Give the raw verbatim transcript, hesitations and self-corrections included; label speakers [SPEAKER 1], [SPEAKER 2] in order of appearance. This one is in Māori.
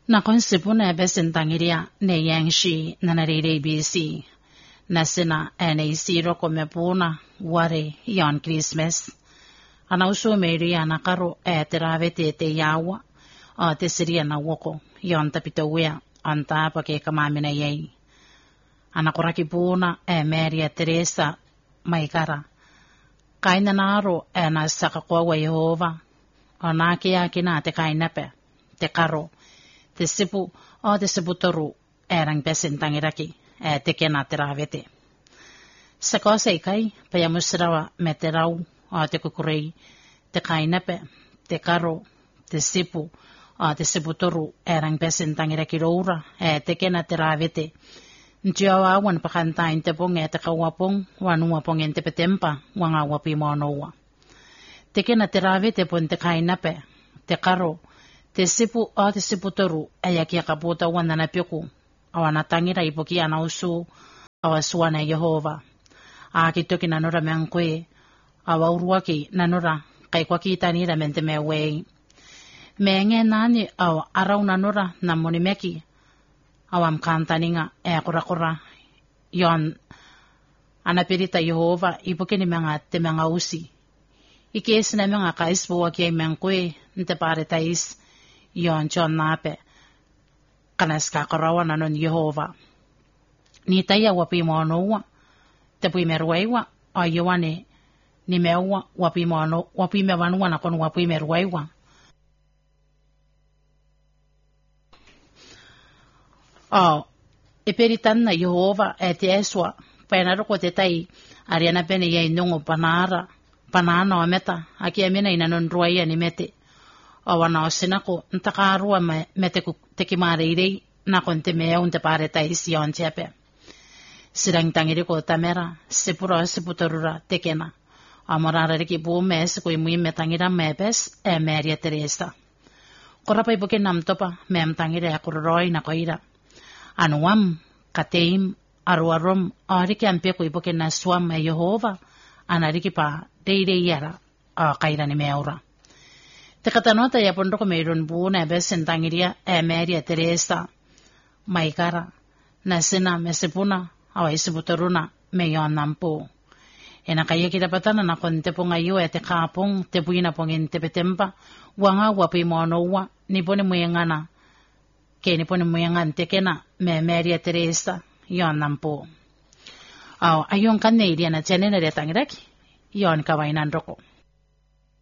[SPEAKER 1] Nakon sipuna ebesentangiria ne yangshi nanarere bisi. Nasina ene isiro come puna ware yon Christmas. Anauso meri anakaro e teravete te yawa a te siria na woko yon tapitawea anta pake kamamina yei. Anakoraki puna e Maria Teresa maikara. Kaina naro e na sakakwa Yehova. Onake akina te kainape te karo. Te sipu o te siputoru erang pesentangiraki e te kena teravete. Sa cosa ikai payamusrawa me te rau o te kukurei te kainape, te karo, te sipu o te siputoru erang pesentangiraki roura e te kena teravete. Ntiawa wan pakantain te pong e te kawapong wanua pong en te petempa wanga wapi monoa. Te kena teravete pon te kainape, te karo, te sipu o te siputoru e aki akaputa wana na pioku. Awana tangira ipoki anausu awa suana Yehova. Aki toki nanura meangkwe. Awa uruaki nanura kai kwa kita nira mente mewei. Menge nani awa arau nanura na monimeki. Awa mkantaninga e kurakura. Yon anapirita Yehova ipoki ni menga te menga usi. Ike esi na menga kaispo waki ay meangkwe nte pare tais. Yon John nape. Kanas kakarawa nanon Yehova. Ni taya wapi moanoa. Te pui meruaiwa. O yowane. Ni meua wapi moano. Wapi mewanua na kono wapi meruaiwa. O. Iperitan na Yehova e te eswa. Painaroko te tai. Ariana pene yei nungo panara. Panana o meta. Aki amina inanon ruaia ni mete. O wana o sinako, ntakarua me, me te, te kimareirei, nako nte mea unte pare taisi o ntepe. Sirang tangiri ko tamera, sipura o siputorura, tekena. O morarariki puu me siku imui me tangira mepes, e Maria Teresa. Korapa ipuke namtopa, me amtangire e kururoi na koira. Anuam, kateim, aruarum, oriki ampiako ipuke na suam e Yehova, anariki pa, deirei yara, o kaira ni meura. Te katanota ya pondoko meron buuna e besentangiria e Maria Teresa maikara na sina mesipuna awa isibutaruna me yon nampu. E na kaya kita patana na kon te ponga yu e te kapong te puina pongin te petempa wanga wapi moanoa ni pone muyangana ke ni pone muyangan te kena me Maria Teresa yon nampu. Aw ayon kanne iria na tjanena re tangiraki yon kawainan roko.